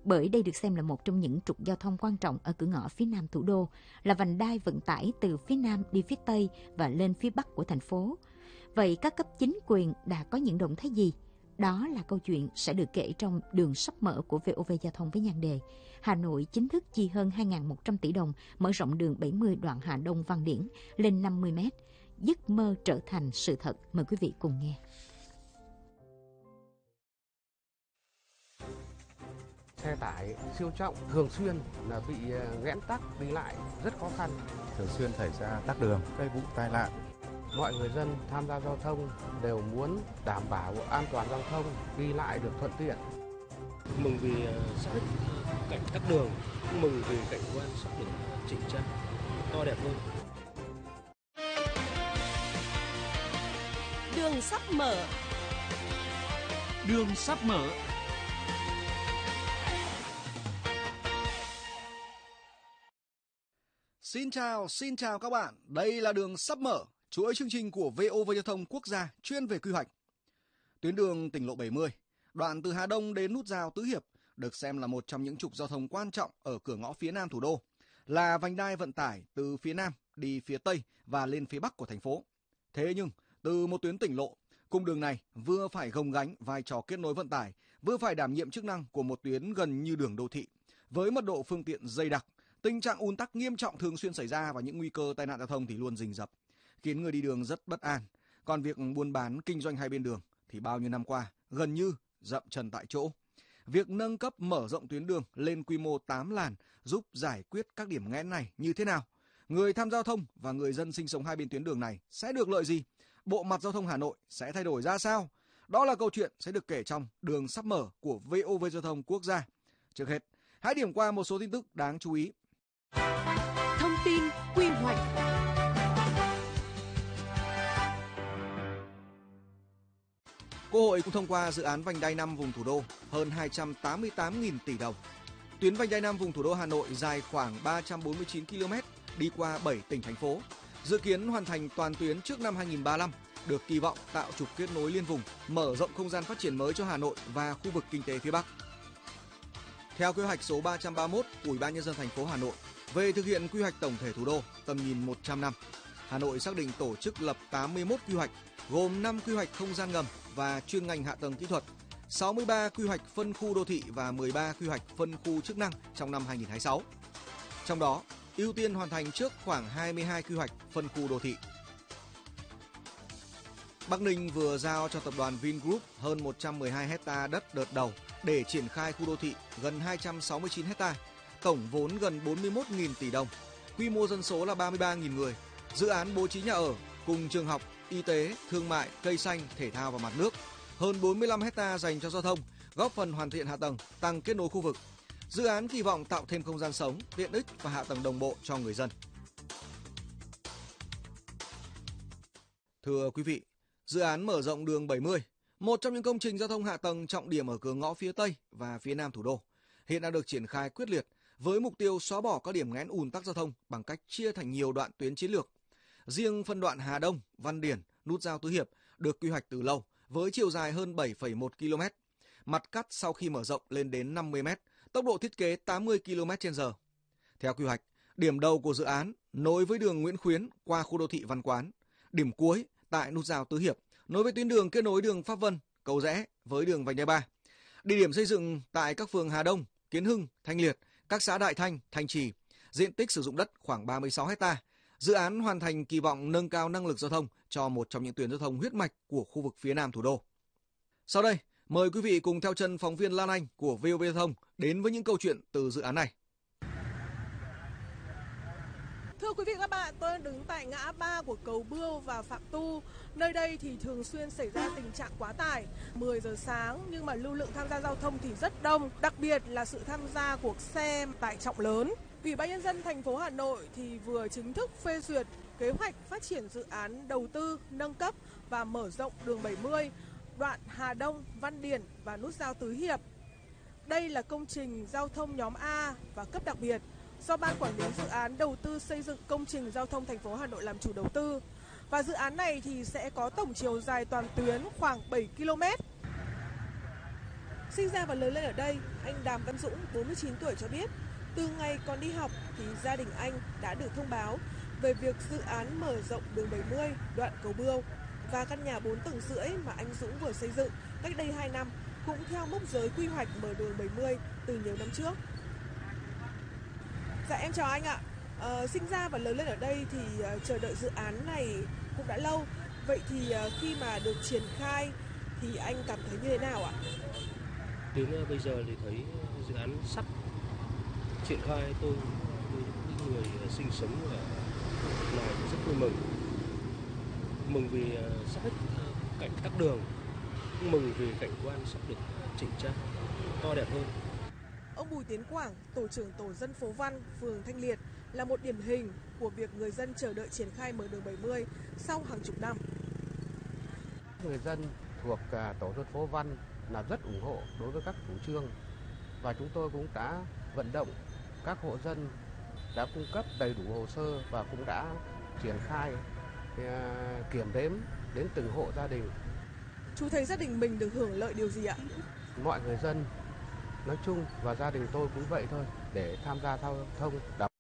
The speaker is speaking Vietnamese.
bởi đây được xem là một trong những trục giao thông quan trọng ở cửa ngõ phía nam thủ đô, là vành đai vận tải từ phía nam đi phía tây và lên phía bắc của thành phố. Vậy các cấp chính quyền đã có những động thái gì? Đó là câu chuyện sẽ được kể trong Đường sắp mở của VOV Giao thông với nhan đề Hà Nội chính thức chi hơn 2.100 tỷ đồng mở rộng đường 70 đoạn Hà Đông Văn Điển lên 50 mét. Giấc mơ trở thành sự thật. Mời quý vị cùng nghe. Xe tải siêu trọng thường xuyên là bị nghẽn tắc, đi lại rất khó khăn. Thường xuyên xảy ra tắc đường, gây vụ tai nạn. Mọi người dân tham gia giao thông đều muốn đảm bảo an toàn giao thông, đi lại được thuận tiện. Mừng vì xác định cảnh tắc đường, mừng vì cảnh quan sắp được chỉnh trang, to đẹp hơn. Đường sắp mở. Đường sắp mở. Xin chào các bạn. Đây là Đường sắp mở, chuỗi chương trình của VOV Giao thông Quốc gia chuyên về quy hoạch. Tuyến đường tỉnh lộ 70, đoạn từ Hà Đông đến nút giao Tứ Hiệp, được xem là một trong những trục giao thông quan trọng ở cửa ngõ phía nam thủ đô, là vành đai vận tải từ phía nam đi phía tây và lên phía bắc của thành phố. Thế nhưng, từ một tuyến tỉnh lộ, cung đường này vừa phải gồng gánh vai trò kết nối vận tải, vừa phải đảm nhiệm chức năng của một tuyến gần như đường đô thị, với mật độ phương tiện dày đặc. Tình trạng ùn tắc nghiêm trọng thường xuyên xảy ra và những nguy cơ tai nạn giao thông thì luôn rình rập, khiến người đi đường rất bất an. Còn việc buôn bán kinh doanh hai bên đường thì bao nhiêu năm qua gần như dậm chân tại chỗ. Việc nâng cấp mở rộng tuyến đường lên quy mô 8 làn giúp giải quyết các điểm nghẽn này như thế nào? Người tham gia giao thông và người dân sinh sống hai bên tuyến đường này sẽ được lợi gì? Bộ mặt giao thông Hà Nội sẽ thay đổi ra sao? Đó là câu chuyện sẽ được kể trong Đường sắp mở của VOV Giao thông Quốc gia. Trước hết, hãy điểm qua một số tin tức đáng chú ý. Thông tin quy hoạch. Quốc hội cũng thông qua dự án vành đai 5 vùng thủ đô hơn 288.000 tỷ đồng. Tuyến vành đai 5 vùng thủ đô Hà Nội dài khoảng 349 km, đi qua 7 tỉnh thành phố. Dự kiến hoàn thành toàn tuyến trước năm 2035, được kỳ vọng tạo trục kết nối liên vùng, mở rộng không gian phát triển mới cho Hà Nội và khu vực kinh tế phía Bắc. Theo quy hoạch số 331 của Ủy ban nhân dân thành phố Hà Nội về thực hiện quy hoạch tổng thể thủ đô tầm nhìn 100 năm, Hà Nội xác định tổ chức lập 81 quy hoạch, gồm 5 quy hoạch không gian ngầm và chuyên ngành hạ tầng kỹ thuật, 63 quy hoạch phân khu đô thị và 13 quy hoạch phân khu chức năng trong năm 2026. Trong đó, ưu tiên hoàn thành trước khoảng 22 quy hoạch phân khu đô thị. Bắc Ninh vừa giao cho tập đoàn Vingroup hơn 112 hecta đất đợt đầu để triển khai khu đô thị gần 269 hecta, tổng vốn gần 41.000 tỷ đồng, quy mô dân số là 33.000 người. Dự án bố trí nhà ở cùng trường học, y tế, thương mại, cây xanh, thể thao và mặt nước, hơn 45 hecta dành cho giao thông, góp phần hoàn thiện hạ tầng, tăng kết nối khu vực. Dự án kỳ vọng tạo thêm không gian sống, tiện ích và hạ tầng đồng bộ cho người dân. Thưa quý vị, dự án mở rộng đường 70, một trong những công trình giao thông hạ tầng trọng điểm ở cửa ngõ phía Tây và phía Nam thủ đô, hiện đã được triển khai quyết liệt với mục tiêu xóa bỏ các điểm nghẽn ùn tắc giao thông bằng cách chia thành nhiều đoạn tuyến chiến lược. Riêng phân đoạn Hà Đông, Văn Điển, nút giao Tứ Hiệp được quy hoạch từ lâu với chiều dài hơn 7,1 km. Mặt cắt sau khi mở rộng lên đến 50 m, tốc độ thiết kế 80 km/h. Theo quy hoạch, điểm đầu của dự án nối với đường Nguyễn Khuyến qua khu đô thị Văn Quán, điểm cuối tại nút giao Tứ Hiệp nối với tuyến đường kết nối đường Pháp Vân, Cầu Rẽ với đường vành đai 3. Địa điểm xây dựng tại các phường Hà Đông, Kiến Hưng, Thanh Liệt, các xã Đại Thanh, Thanh Trì, diện tích sử dụng đất khoảng 36 ha. Dự án hoàn thành kỳ vọng nâng cao năng lực giao thông cho một trong những tuyến giao thông huyết mạch của khu vực phía Nam thủ đô. Sau đây, mời quý vị cùng theo chân phóng viên Lan Anh của VOV Giao thông đến với những câu chuyện từ dự án này. Thưa quý vị và các bạn, tôi đứng tại ngã ba của cầu Bươu và Phạm Tu. Nơi đây thì thường xuyên xảy ra tình trạng quá tải. 10 giờ sáng nhưng mà lưu lượng tham gia giao thông thì rất đông, đặc biệt là sự tham gia của xe tải trọng lớn. Ủy ban nhân dân thành phố Hà Nội thì vừa chính thức phê duyệt kế hoạch phát triển dự án đầu tư, nâng cấp và mở rộng đường 70, đoạn Hà Đông, Văn Điển và nút giao Tứ Hiệp. Đây là công trình giao thông nhóm A và cấp đặc biệt do Ban Quản lý Dự án Đầu tư xây dựng công trình giao thông thành phố Hà Nội làm chủ đầu tư. Và dự án này thì sẽ có tổng chiều dài toàn tuyến khoảng 7 km. Sinh ra và lớn lên ở đây, anh Đàm Văn Dũng, 49 tuổi cho biết, từ ngày còn đi học thì gia đình anh đã được thông báo về việc dự án mở rộng đường 70 đoạn Cầu Bươu và căn nhà 4 tầng rưỡi mà anh Dũng vừa xây dựng cách đây 2 năm cũng theo mốc giới quy hoạch mở đường 70 từ nhiều năm trước. Dạ em chào anh ạ. Sinh ra và lớn lên ở đây thì chờ đợi dự án này cũng đã lâu. Vậy thì khi mà được triển khai thì anh cảm thấy như thế nào ạ? Đến bây giờ thì thấy dự án sắp triển khai, tôi những người sinh sống ở này rất vui mừng. Mừng vì sắp hết cảnh tắc đường, mừng vì cảnh quan sắp được chỉnh trang, to đẹp hơn. Ông Bùi Tiến Quảng, tổ trưởng tổ dân phố Văn, phường Thanh Liệt là một điển hình của việc người dân chờ đợi triển khai mở đường 70 sau hàng chục năm. Người dân thuộc tổ dân phố Văn là rất ủng hộ đối với các chủ trương và chúng tôi cũng đã vận động các hộ dân đã cung cấp đầy đủ hồ sơ và cũng đã triển khai kiểm đếm đến từng hộ gia đình. Chú thấy gia đình mình được hưởng lợi điều gì ạ? Mọi người dân nói chung và gia đình tôi cũng vậy thôi, để tham gia giao thông đảm